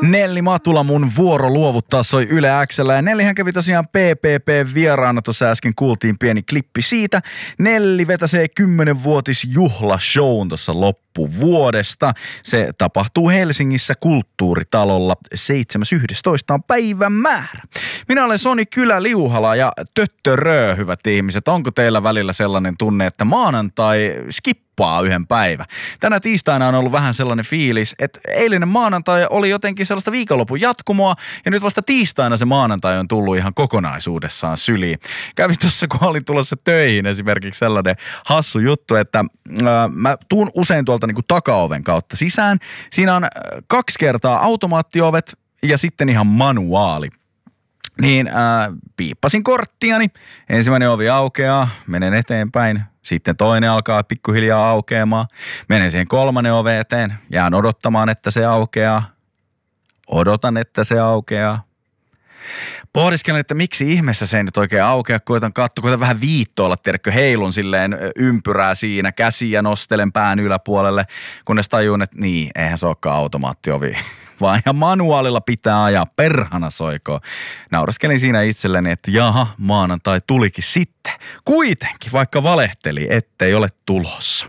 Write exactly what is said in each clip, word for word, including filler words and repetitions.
Nelli Matula, mun vuoro luovuttaa, soi Yle X:llä. Ja Nellihän kävi tosiaan P P P vieraana. Tuossa äsken kuultiin pieni klippi siitä. Nelli vetäsee kymmenvuotisjuhlashown tuossa loppuvuodesta. Se tapahtuu Helsingissä Kulttuuritalolla. seitsemäs yhdestoista on päivän määrä. Minä olen Soni Kylä-Liuhala ja töttörö, hyvät ihmiset. Onko teillä välillä sellainen tunne, että maanantai skip yhden päivä? Tänä tiistaina on ollut vähän sellainen fiilis, että eilinen maanantai oli jotenkin sellaista viikonlopun jatkumoa ja nyt vasta tiistaina se maanantai on tullut ihan kokonaisuudessaan syliin. Kävin tuossa, kun olin tulossa töihin, esimerkiksi sellainen hassu juttu, että äh, mä tuun usein tuolta niin kuin takaoven kautta sisään. Siinä on kaksi kertaa automaattiovet ja sitten ihan manuaali. Niin äh, piippasin korttiani, ensimmäinen ovi aukeaa, menen eteenpäin, sitten toinen alkaa pikkuhiljaa aukeamaan, menen siihen kolmannen oven eteen, jään odottamaan, että se aukeaa, odotan, että se aukeaa. Pohdiskelen, että miksi ihmeessä se ei nyt oikein aukea, koitan katsoa, koitan vähän viittoilla, tiedätkö, heilun silleen ympyrää siinä, käsiä nostelen pään yläpuolelle, kunnes tajun, että niin, eihän se olekaan automaattiovi, vaan ihan manuaalilla pitää ajaa, perhana soikoo. Nauraskelin siinä itselleni, että jaha, maanantai tulikin sitten. Kuitenkin, vaikka valehteli, ettei ole tulossa.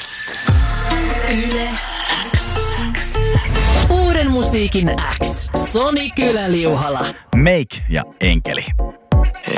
Yle X. Uuden musiikin X. Soni Kylä-Liuhala. Make ja Enkeli.